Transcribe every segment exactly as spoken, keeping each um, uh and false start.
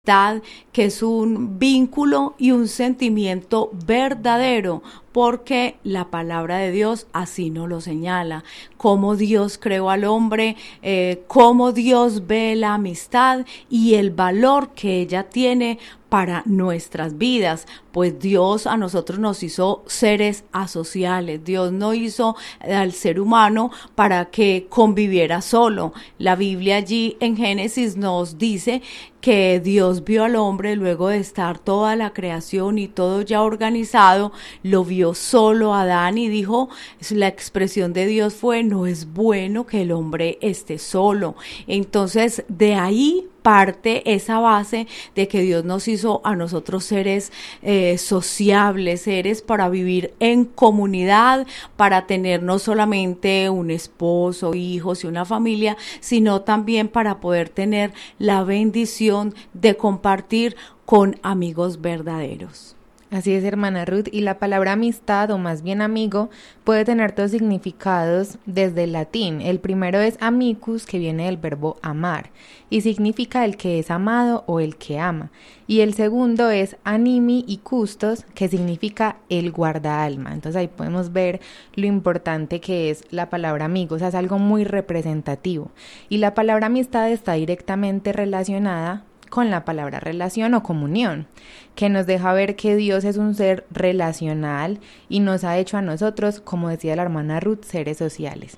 que es un vínculo y un sentimiento verdadero, porque la palabra de Dios así nos lo señala, cómo Dios creó al hombre, eh, cómo Dios ve la amistad y el valor que ella tiene para nuestras vidas, pues Dios a nosotros nos hizo seres asociales. Dios no hizo al ser humano para que conviviera solo. La Biblia allí en Génesis nos dice que Dios vio al hombre luego de estar toda la creación y todo ya organizado, lo vio solo a Adán y dijo, la expresión de Dios fue, no es bueno que el hombre esté solo. Entonces de ahí parte esa base de que Dios nos hizo a nosotros seres eh, sociables, seres para vivir en comunidad, para tener no solamente un esposo, hijos y una familia, sino también para poder tener la bendición de compartir con amigos verdaderos. Así es, hermana Ruth, y la palabra amistad, o más bien amigo, puede tener dos significados desde el latín. El primero es amicus, que viene del verbo amar, y significa el que es amado o el que ama. Y el segundo es animi y custos, que significa el guardaalma. Entonces ahí podemos ver lo importante que es la palabra amigo, o sea, es algo muy representativo. Y la palabra amistad está directamente relacionada con la palabra relación o comunión, que nos deja ver que Dios es un ser relacional y nos ha hecho a nosotros, como decía la hermana Ruth, seres sociales.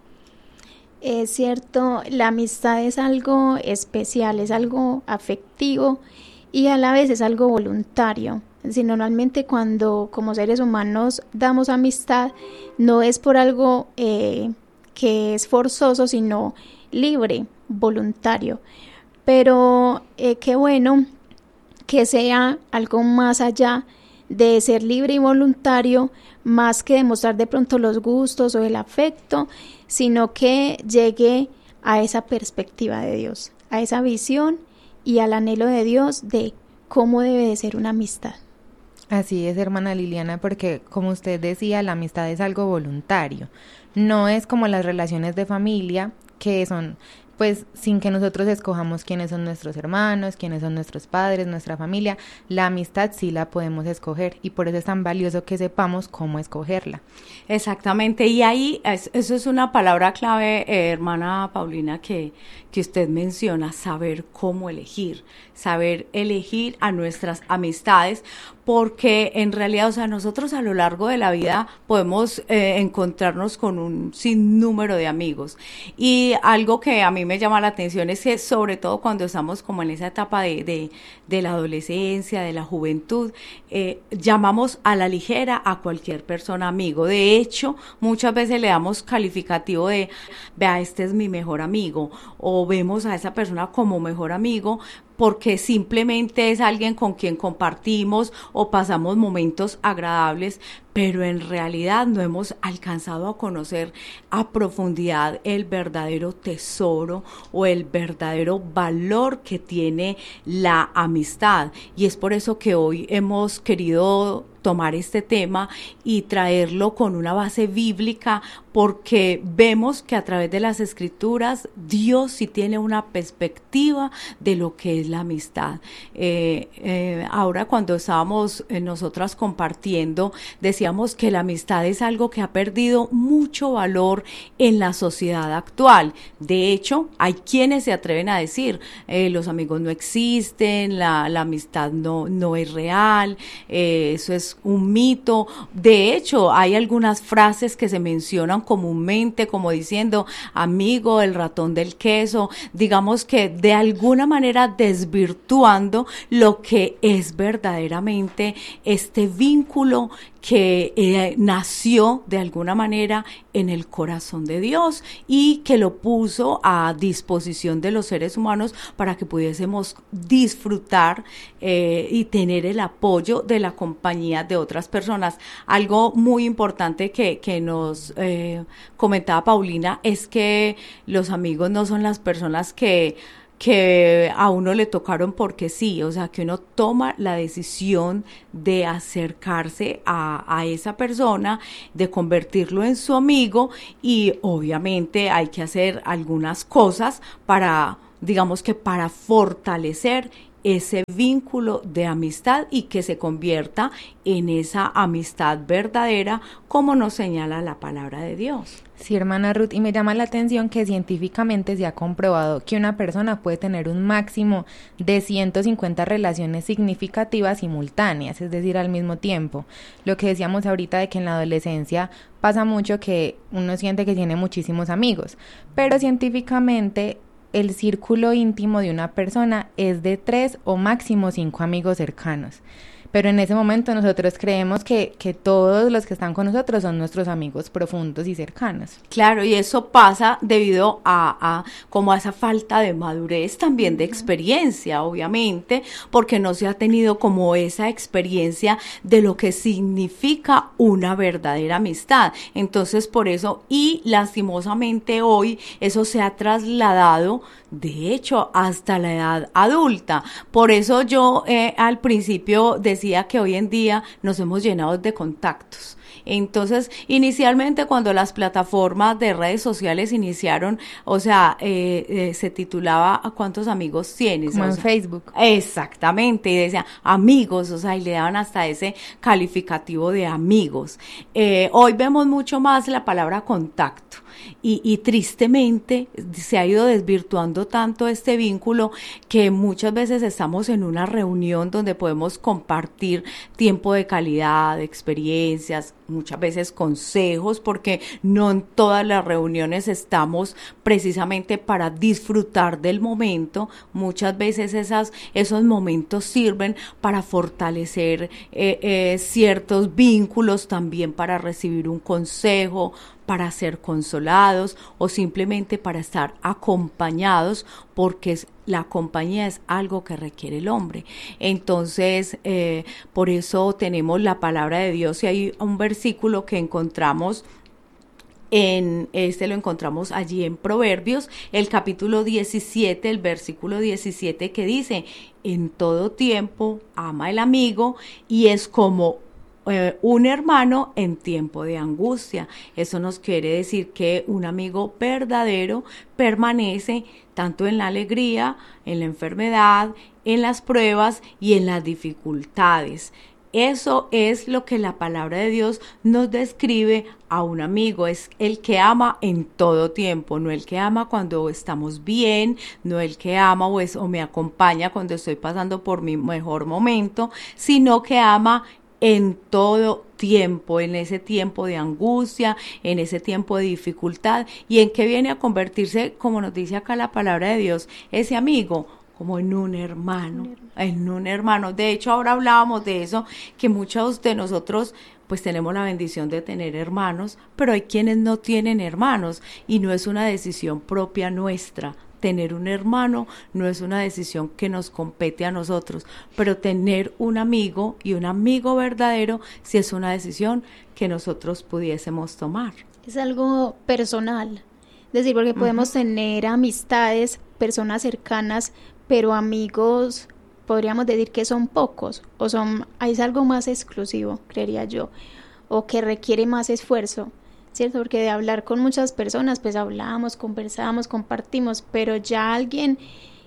Es cierto, la amistad es algo especial, es algo afectivo y a la vez es algo voluntario. Si normalmente cuando como seres humanos damos amistad, no es por algo eh, que es forzoso, sino libre, voluntario. Pero eh, qué bueno que sea algo más allá de ser libre y voluntario, más que demostrar de pronto los gustos o el afecto, sino que llegue a esa perspectiva de Dios, a esa visión y al anhelo de Dios de cómo debe de ser una amistad. Así es, hermana Liliana, porque como usted decía, la amistad es algo voluntario, no es como las relaciones de familia que son pues sin que nosotros escojamos quiénes son nuestros hermanos, quiénes son nuestros padres, nuestra familia. La amistad sí la podemos escoger y por eso es tan valioso que sepamos cómo escogerla. Exactamente, y ahí es, eso es una palabra clave, eh, hermana Paulina, que, que usted menciona, saber cómo elegir, saber elegir a nuestras amistades, porque en realidad, o sea, nosotros a lo largo de la vida podemos eh, encontrarnos con un sinnúmero de amigos, y algo que a mí me llama la atención es que sobre todo cuando estamos como en esa etapa de, de, de la adolescencia, de la juventud, eh, llamamos a la ligera a cualquier persona amigo. De hecho, muchas veces le damos calificativo de, vea, este es mi mejor amigo, o vemos a esa persona como mejor amigo, porque simplemente es alguien con quien compartimos o pasamos momentos agradables, pero en realidad no hemos alcanzado a conocer a profundidad el verdadero tesoro o el verdadero valor que tiene la amistad. Y es por eso que hoy hemos querido tomar este tema y traerlo con una base bíblica, porque vemos que a través de las escrituras Dios sí tiene una perspectiva de lo que es la amistad. Eh, eh, ahora cuando estábamos eh, nosotras compartiendo, decíamos que la amistad es algo que ha perdido mucho valor en la sociedad actual. De hecho, hay quienes se atreven a decir, eh, los amigos no existen, la, la amistad no, no es real, eh, eso es un mito. De hecho, hay algunas frases que se mencionan comúnmente como diciendo, amigo, el ratón del queso, digamos que de alguna manera desvirtuando lo que es verdaderamente este vínculo que eh, nació de alguna manera en el corazón de Dios y que lo puso a disposición de los seres humanos para que pudiésemos disfrutar eh, y tener el apoyo de la compañía de otras personas. Algo muy importante que, que nos eh, comentaba Paulina es que los amigos no son las personas que que a uno le tocaron porque sí, o sea, que uno toma la decisión de acercarse a, a esa persona, de convertirlo en su amigo, y obviamente hay que hacer algunas cosas para, digamos que para fortalecer ese vínculo de amistad y que se convierta en esa amistad verdadera, como nos señala la palabra de Dios. Sí, hermana Ruth, y me llama la atención que científicamente se ha comprobado que una persona puede tener un máximo de ciento cincuenta relaciones significativas simultáneas, es decir, al mismo tiempo. Lo que decíamos ahorita de que en la adolescencia pasa mucho que uno siente que tiene muchísimos amigos, pero científicamente el círculo íntimo de una persona es de tres o máximo cinco amigos cercanos. Pero en ese momento nosotros creemos que, que todos los que están con nosotros son nuestros amigos profundos y cercanos. Claro, y eso pasa debido a, a como a esa falta de madurez, también de experiencia, obviamente, porque no se ha tenido como esa experiencia de lo que significa una verdadera amistad. Entonces, por eso, y lastimosamente hoy, eso se ha trasladado, de hecho, hasta la edad adulta. Por eso yo eh, al principio decía que hoy en día nos hemos llenado de contactos. Entonces, inicialmente cuando las plataformas de redes sociales iniciaron, o sea, eh, eh, se titulaba ¿a cuántos amigos tienes? Como o en sea, Facebook. Exactamente, y decía amigos, o sea, y le daban hasta ese calificativo de amigos. Eh, hoy vemos mucho más la palabra contacto. Y, y tristemente se ha ido desvirtuando tanto este vínculo que muchas veces estamos en una reunión donde podemos compartir tiempo de calidad, experiencias, muchas veces consejos, porque no en todas las reuniones estamos precisamente para disfrutar del momento. Muchas veces esas, esos momentos sirven para fortalecer eh, eh, ciertos vínculos, también para recibir un consejo, para ser consolados o simplemente para estar acompañados, porque es, la compañía es algo que requiere el hombre. Entonces, eh, por eso tenemos la palabra de Dios, y hay un versículo que encontramos en este lo encontramos allí en Proverbios, el capítulo diecisiete, el versículo diecisiete, que dice: en todo tiempo ama el amigo y es como Eh, un hermano en tiempo de angustia. Eso nos quiere decir que un amigo verdadero permanece tanto en la alegría, en la enfermedad, en las pruebas y en las dificultades. Eso es lo que la palabra de Dios nos describe a un amigo, es el que ama en todo tiempo, no el que ama cuando estamos bien, no el que ama o, es, o me acompaña cuando estoy pasando por mi mejor momento, sino que ama en todo tiempo, en ese tiempo de angustia, en ese tiempo de dificultad, y en que viene a convertirse, como nos dice acá la palabra de Dios, ese amigo, como en un hermano, en un hermano. De hecho, ahora hablábamos de eso, que muchos de nosotros pues tenemos la bendición de tener hermanos, pero hay quienes no tienen hermanos, y no es una decisión propia nuestra. Tener un hermano no es una decisión que nos compete a nosotros, pero tener un amigo y un amigo verdadero sí es una decisión que nosotros pudiésemos tomar. Es algo personal, es decir, porque podemos uh-huh. tener amistades, personas cercanas, pero amigos podríamos decir que son pocos, o son, es algo más exclusivo, creería yo, o que requiere más esfuerzo. ¿Cierto? Porque de hablar con muchas personas, pues hablamos, conversamos, compartimos, pero ya alguien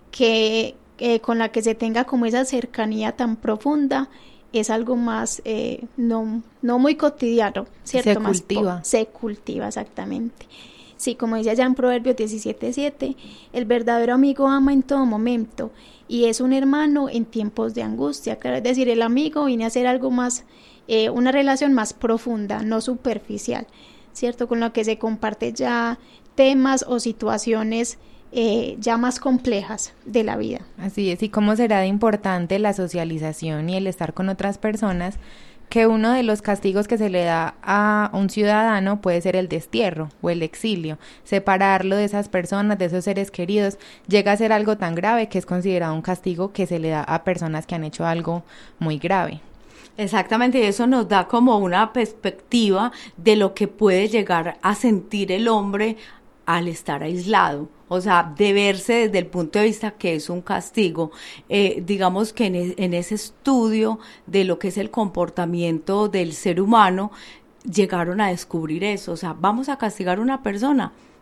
que eh, con la que se tenga como esa cercanía tan profunda es algo más, eh, no, no muy cotidiano, ¿cierto? Se más cultiva. Po- se cultiva, exactamente. Sí, como dice allá en Proverbios diecisiete siete, el verdadero amigo ama en todo momento y es un hermano en tiempos de angustia. Claro, es decir, el amigo viene a ser algo más, eh, una relación más profunda, no superficial, ¿cierto? Con lo que se comparte ya temas o situaciones eh, ya más complejas de la vida. Así es, y cómo será de importante la socialización y el estar con otras personas, que uno de los castigos que se le da a un ciudadano puede ser el destierro o el exilio. Separarlo de esas personas, de esos seres queridos, llega a ser algo tan grave que es considerado un castigo que se le da a personas que han hecho algo muy grave. Exactamente, y eso nos da como una perspectiva de lo que puede llegar a sentir el hombre al estar aislado, o sea, de verse desde el punto de vista que es un castigo. Eh, digamos que en, e- en ese estudio de lo que es el comportamiento del ser humano, llegaron a descubrir eso, o sea, vamos a castigar a una persona,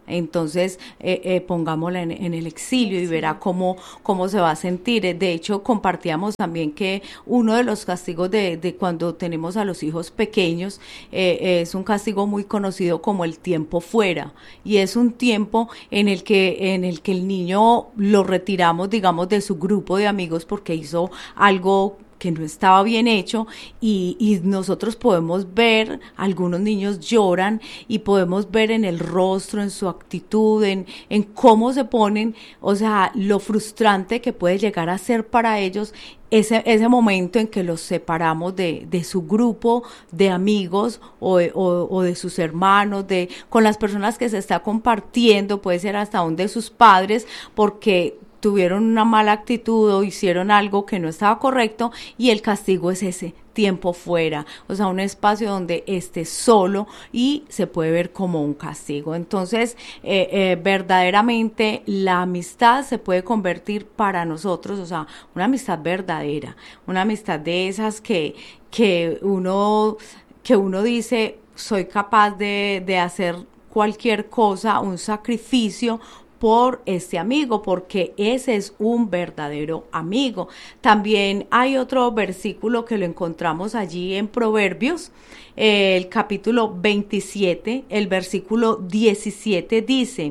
Entonces, eh, eh, pongámosla en, en el exilio y verá cómo, cómo se va a sentir. De hecho, compartíamos también que uno de los castigos de, de cuando tenemos a los hijos pequeños eh, es un castigo muy conocido como el tiempo fuera, y es un tiempo en el que, en el que el niño lo retiramos, digamos, de su grupo de amigos porque hizo algo que no estaba bien hecho, y, y nosotros podemos ver, algunos niños lloran y podemos ver en el rostro, en su actitud, en, en cómo se ponen, o sea, lo frustrante que puede llegar a ser para ellos ese, ese momento en que los separamos de, de su grupo de amigos o, o, o de sus hermanos, de, con las personas que se está compartiendo, puede ser hasta aún de sus padres, porque tuvieron una mala actitud o hicieron algo que no estaba correcto, y el castigo es ese tiempo fuera, o sea, un espacio donde esté solo y se puede ver como un castigo. Entonces, eh, eh, verdaderamente la amistad se puede convertir para nosotros, o sea, una amistad verdadera, una amistad de esas que, que uno, que uno dice, soy capaz de, de hacer cualquier cosa, un sacrificio por este amigo, porque ese es un verdadero amigo. También hay otro versículo que lo encontramos allí en Proverbios, eh, el capítulo veintisiete, el versículo diecisiete dice: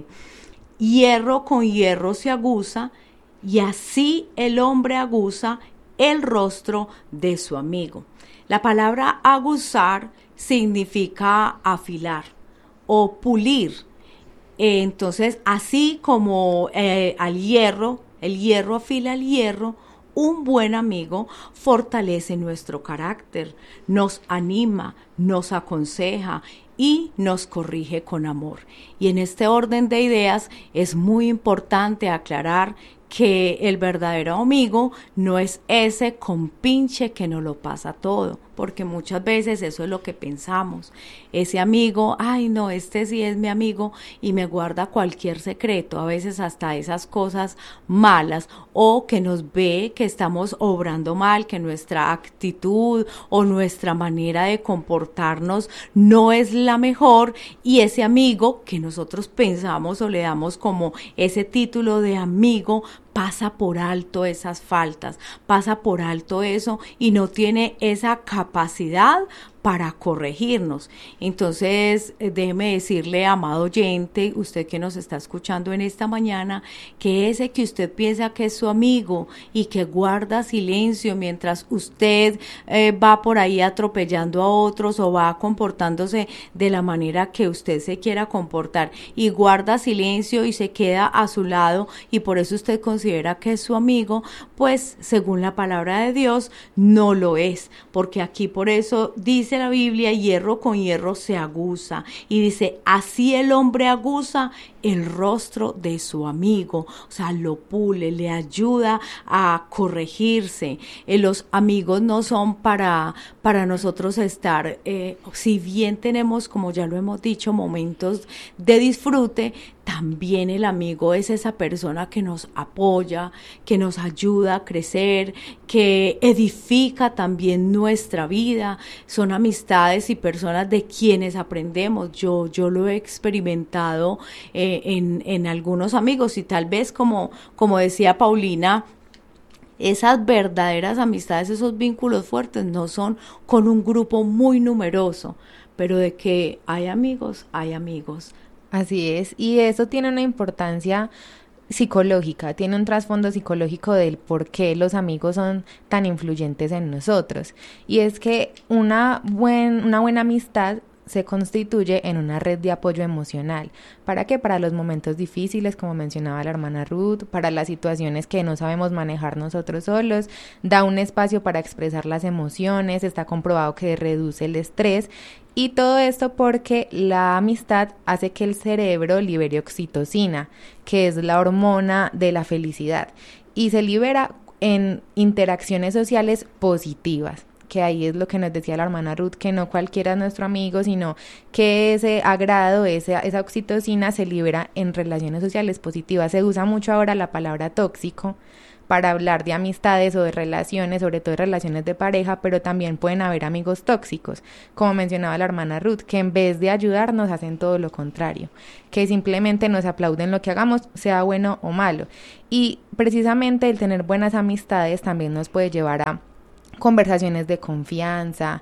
hierro con hierro se aguza, y así el hombre aguza el rostro de su amigo. La palabra aguzar significa afilar o pulir. Entonces, así como eh, al hierro, el hierro afila el hierro, un buen amigo fortalece nuestro carácter, nos anima, nos aconseja y nos corrige con amor. Y en este orden de ideas es muy importante aclarar que el verdadero amigo no es ese compinche que nos lo pasa todo, porque muchas veces eso es lo que pensamos. Ese amigo, ay no, este sí es mi amigo y me guarda cualquier secreto, a veces hasta esas cosas malas, o que nos ve que estamos obrando mal, que nuestra actitud o nuestra manera de comportarnos no es la mejor, y ese amigo que nosotros pensamos o le damos como ese título de amigo pasa por alto esas faltas, pasa por alto eso y no tiene esa capacidad para corregirnos. Entonces, déjeme decirle, amado oyente, usted que nos está escuchando en esta mañana, que ese que usted piensa que es su amigo y que guarda silencio mientras usted eh, va por ahí atropellando a otros o va comportándose de la manera que usted se quiera comportar y guarda silencio y se queda a su lado y por eso usted considera que es su amigo, pues según la palabra de Dios no lo es, porque aquí por eso dice la Biblia, hierro con hierro se aguza, y dice, así el hombre aguza el rostro de su amigo, o sea, lo pule, le ayuda a corregirse. Eh, los amigos no son para, para nosotros estar, eh, si bien tenemos, como ya lo hemos dicho, momentos de disfrute, también el amigo es esa persona que nos apoya, que nos ayuda a crecer, que edifica también nuestra vida. Son amistades y personas de quienes aprendemos. Yo, yo lo he experimentado eh, en, en algunos amigos, y tal vez como, como decía Paulina, esas verdaderas amistades, esos vínculos fuertes no son con un grupo muy numeroso, pero de que hay amigos, hay amigos. Así es, y eso tiene una importancia psicológica, tiene un trasfondo psicológico del por qué los amigos son tan influyentes en nosotros, y es que una, buen, una buena amistad se constituye en una red de apoyo emocional. ¿Para qué? Para los momentos difíciles, como mencionaba la hermana Ruth, para las situaciones que no sabemos manejar nosotros solos, da un espacio para expresar las emociones, está comprobado que reduce el estrés, y todo esto porque la amistad hace que el cerebro libere oxitocina, que es la hormona de la felicidad, y se libera en interacciones sociales positivas, que ahí es lo que nos decía la hermana Ruth, que no cualquiera es nuestro amigo, sino que ese agrado, esa, esa oxitocina se libera en relaciones sociales positivas. Se usa mucho ahora la palabra tóxico, para hablar de amistades o de relaciones, sobre todo de relaciones de pareja, pero también pueden haber amigos tóxicos, como mencionaba la hermana Ruth, que en vez de ayudarnos hacen todo lo contrario, que simplemente nos aplauden lo que hagamos, sea bueno o malo. Y precisamente el tener buenas amistades también nos puede llevar a conversaciones de confianza,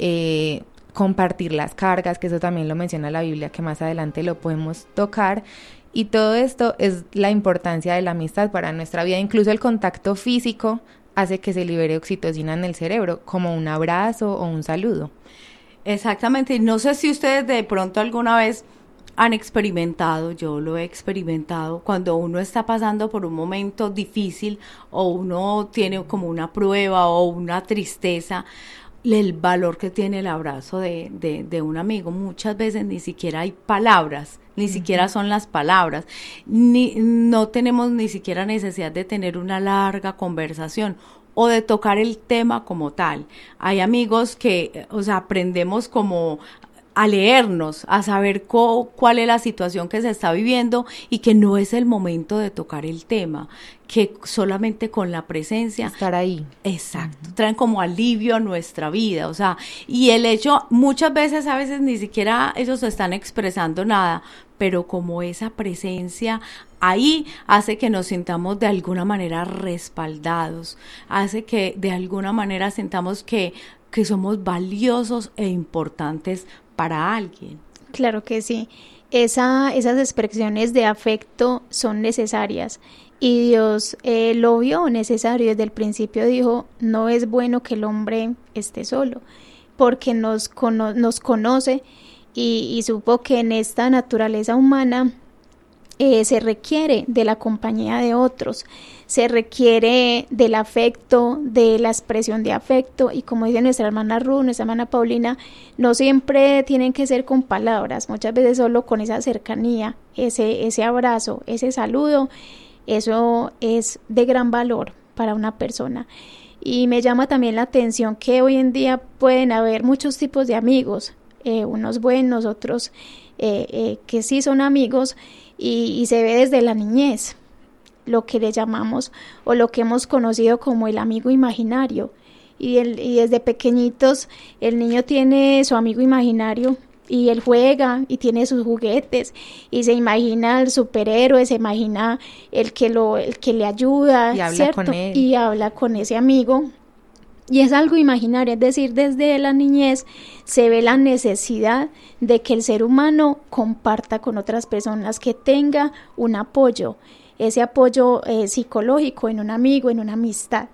eh, compartir las cargas, que eso también lo menciona la Biblia, que más adelante lo podemos tocar. Y todo esto es la importancia de la amistad para nuestra vida. Incluso el contacto físico hace que se libere oxitocina en el cerebro, como un abrazo o un saludo. Exactamente. No sé si ustedes de pronto alguna vez han experimentado, yo lo he experimentado, cuando uno está pasando por un momento difícil o uno tiene como una prueba o una tristeza, el valor que tiene el abrazo de, de, de un amigo. Muchas veces ni siquiera hay palabras, ni uh-huh. siquiera son las palabras, ni no tenemos ni siquiera necesidad de tener una larga conversación o de tocar el tema como tal. Hay amigos que, o sea, aprendemos como a leernos, a saber co- cuál es la situación que se está viviendo y que no es el momento de tocar el tema, que solamente con la presencia estar ahí. Exacto, uh-huh. traen como alivio a nuestra vida, o sea, y el hecho, muchas veces, a veces ni siquiera ellos están expresando nada, pero como esa presencia ahí hace que nos sintamos de alguna manera respaldados, hace que de alguna manera sintamos que, que somos valiosos e importantes para alguien. Claro que sí, Esa, esas expresiones de afecto son necesarias y Dios eh, lo vio necesario. Desde el principio dijo, no es bueno que el hombre esté solo, porque nos, cono- nos conoce y, y supo que en esta naturaleza humana eh, se requiere de la compañía de otros, se requiere del afecto, de la expresión de afecto, y como dice nuestra hermana Ruth, nuestra hermana Paulina, no siempre tienen que ser con palabras, muchas veces solo con esa cercanía, ese, ese abrazo, ese saludo, eso es de gran valor para una persona. Y me llama también la atención que hoy en día pueden haber muchos tipos de amigos, eh, unos buenos, otros eh, eh, que sí son amigos, y, y se ve desde la niñez, lo que le llamamos o lo que hemos conocido como el amigo imaginario, y, el, y desde pequeñitos el niño tiene su amigo imaginario y él juega y tiene sus juguetes y se imagina el superhéroe, se imagina el que lo el que le ayuda, y habla ¿cierto? con él. Y habla con ese amigo. Y es algo imaginario, es decir, desde la niñez se ve la necesidad de que el ser humano comparta con otras personas, que tenga un apoyo, ese apoyo eh, psicológico en un amigo, en una amistad.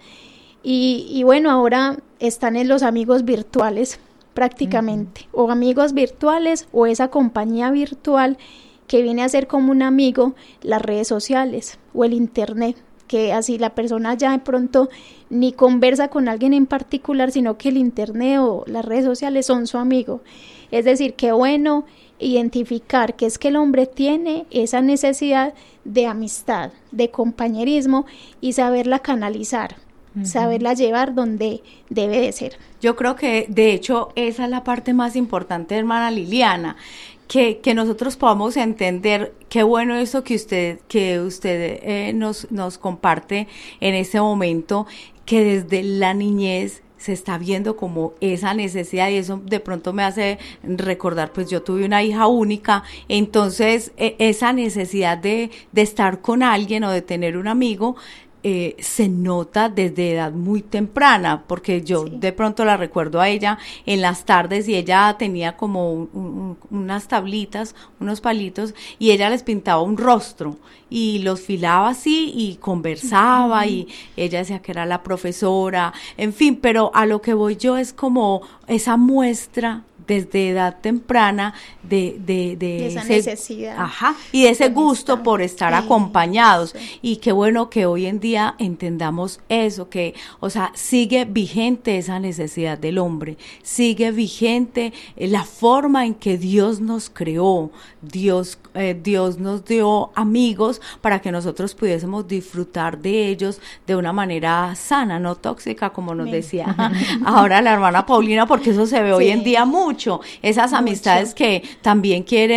Y, y bueno, ahora están en los amigos virtuales prácticamente, uh-huh. o amigos virtuales o esa compañía virtual que viene a ser como un amigo, las redes sociales o el internet, que así la persona ya de pronto ni conversa con alguien en particular, sino que el internet o las redes sociales son su amigo. Es decir, qué bueno identificar que es que el hombre tiene esa necesidad de amistad, de compañerismo, y saberla canalizar, uh-huh. saberla llevar donde debe de ser. Yo creo que de hecho esa es la parte más importante, hermana Liliana, que, que nosotros podamos entender. Qué bueno eso que usted, que usted eh, nos, nos comparte en este momento, que desde la niñez se está viendo como esa necesidad, y eso de pronto me hace recordar, pues yo tuve una hija única, entonces eh, esa necesidad de, de estar con alguien o de tener un amigo, Eh, se nota desde edad muy temprana, porque yo sí. de pronto la recuerdo a ella en las tardes y ella tenía como un, un, unas tablitas, unos palitos, y ella les pintaba un rostro y los filaba así y conversaba, uh-huh. y ella decía que era la profesora, en fin, pero a lo que voy yo es como esa muestra desde edad temprana de, de, de, de esa ese, necesidad. Ajá, y de ese de gusto amistad. Por estar sí, acompañados. Sí. Y qué bueno que hoy en día entendamos eso, que, o sea, sigue vigente esa necesidad del hombre, sigue vigente la forma en que Dios nos creó, Dios, eh, Dios nos dio amigos para que nosotros pudiésemos disfrutar de ellos de una manera sana, no tóxica, como nos Bien. Decía ahora la hermana Paulina, porque eso se ve sí. hoy en día mucho. Esas amistades Mucho. Que también quieren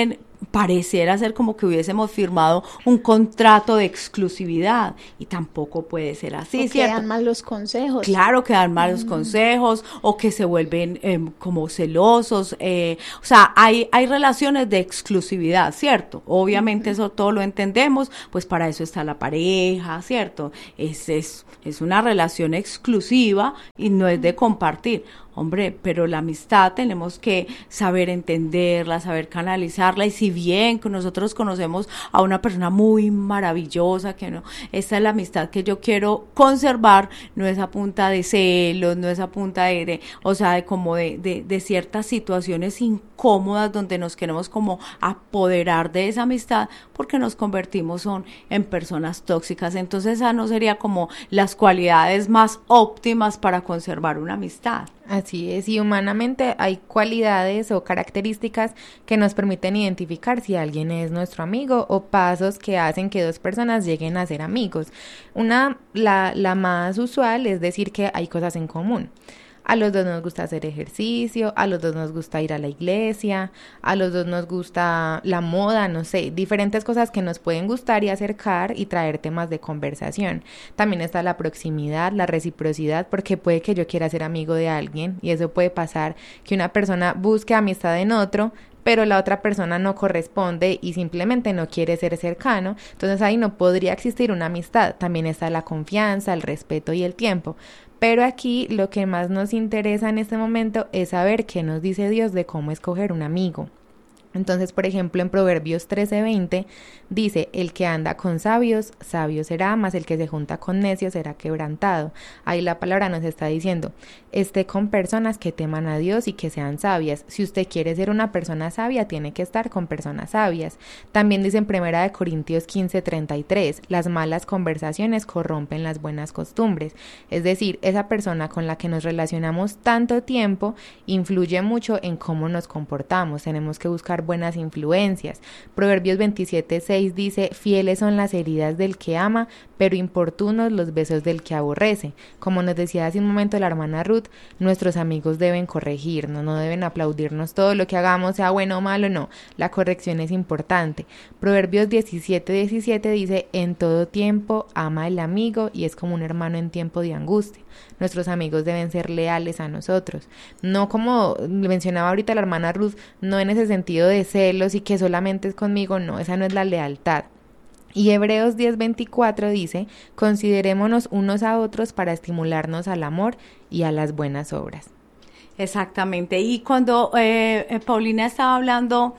pareciera ser como que hubiésemos firmado un contrato de exclusividad y tampoco puede ser así, o ¿cierto? Que dan mal los consejos. Claro, que dan malos mm. consejos o que se vuelven eh, como celosos, eh, o sea, hay, hay relaciones de exclusividad, ¿cierto? Obviamente uh-huh. eso todo lo entendemos, pues para eso está la pareja, ¿cierto? Es, es, es una relación exclusiva y no es de compartir. Hombre, pero la amistad tenemos que saber entenderla, saber canalizarla, y si bien que nosotros conocemos a una persona muy maravillosa, que no, esta es la amistad que yo quiero conservar, no es a punta de celos, no es a punta de, de o sea, de como de, de, de ciertas situaciones incómodas donde nos queremos como apoderar de esa amistad porque nos convertimos son en personas tóxicas. Entonces esa no sería como las cualidades más óptimas para conservar una amistad. Así es, y humanamente hay cualidades o características que nos permiten identificar si alguien es nuestro amigo o pasos que hacen que dos personas lleguen a ser amigos. Una, la, la más usual es decir que hay cosas en común. A los dos nos gusta hacer ejercicio, a los dos nos gusta ir a la iglesia, a los dos nos gusta la moda, no sé, diferentes cosas que nos pueden gustar y acercar y traer temas de conversación. También está la proximidad, la reciprocidad, porque puede que yo quiera ser amigo de alguien y eso puede pasar, que una persona busque amistad en otro, pero la otra persona no corresponde y simplemente no quiere ser cercano, entonces ahí no podría existir una amistad. También está la confianza, el respeto y el tiempo. Pero aquí lo que más nos interesa en este momento es saber qué nos dice Dios de cómo escoger un amigo. Entonces, por ejemplo, en Proverbios trece veinte dice, el que anda con sabios, sabio será, mas el que se junta con necios será quebrantado. Ahí la palabra nos está diciendo, esté con personas que teman a Dios y que sean sabias. Si usted quiere ser una persona sabia, tiene que estar con personas sabias. También dice en Primera de Corintios quince treinta y tres, las malas conversaciones corrompen las buenas costumbres. Es decir, esa persona con la que nos relacionamos tanto tiempo influye mucho en cómo nos comportamos. Tenemos que buscar buenas influencias. Proverbios veintisiete seis dice, fieles son las heridas del que ama, pero importunos los besos del que aborrece. Como nos decía hace un momento la hermana Ruth, nuestros amigos deben corregirnos, no deben aplaudirnos todo lo que hagamos, sea bueno o malo, no. La corrección es importante. Proverbios diecisiete diecisiete dice, en todo tiempo ama el amigo y es como un hermano en tiempo de angustia. Nuestros amigos deben ser leales a nosotros. No como mencionaba ahorita la hermana Ruth, no en ese sentido de celos y que solamente es conmigo, no, esa no es la lealtad. Y Hebreos diez veinticuatro dice, considerémonos unos a otros para estimularnos al amor y a las buenas obras. Exactamente, y cuando eh, Paulina estaba hablando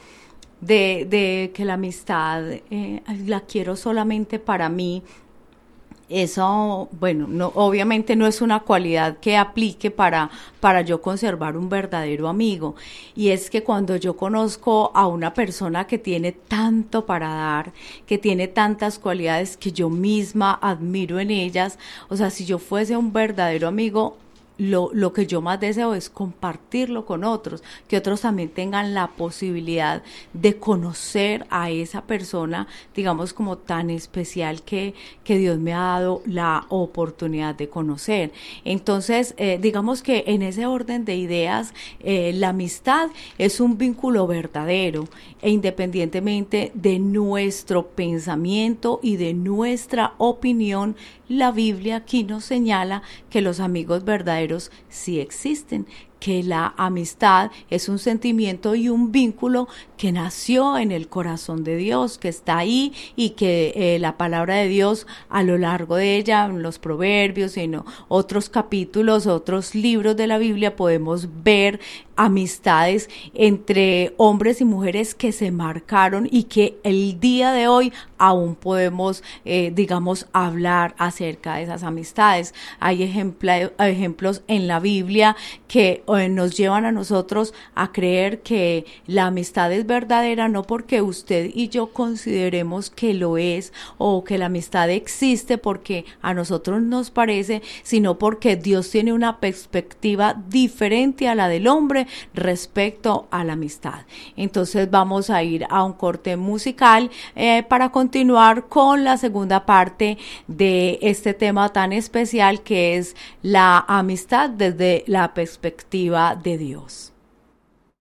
de, de que la amistad eh, la quiero solamente para mí, eso, bueno, no, obviamente no es una cualidad que aplique para, para yo conservar un verdadero amigo. Y es que cuando yo conozco a una persona que tiene tanto para dar, que tiene tantas cualidades que yo misma admiro en ellas, o sea, si yo fuese un verdadero amigo, Lo, lo que yo más deseo es compartirlo con otros, que otros también tengan la posibilidad de conocer a esa persona, digamos, como tan especial que, que Dios me ha dado la oportunidad de conocer. Entonces, eh, digamos que en ese orden de ideas, eh, la amistad es un vínculo verdadero e independientemente de nuestro pensamiento y de nuestra opinión, la Biblia aquí nos señala que los amigos verdaderos sí existen, que la amistad es un sentimiento y un vínculo que nació en el corazón de Dios, que está ahí y que eh, la palabra de Dios a lo largo de ella, en los proverbios y en otros capítulos, otros libros de la Biblia podemos ver amistades entre hombres y mujeres que se marcaron y que el día de hoy aún podemos, eh, digamos, hablar acerca de esas amistades. Hay ejempla, ejemplos en la Biblia que eh, nos llevan a nosotros a creer que la amistad es verdadera, no porque usted y yo consideremos que lo es o que la amistad existe porque a nosotros nos parece, sino porque Dios tiene una perspectiva diferente a la del hombre respecto a la amistad. Entonces vamos a ir a un corte musical eh, para continuar con la segunda parte de este tema tan especial que es la amistad desde la perspectiva de Dios.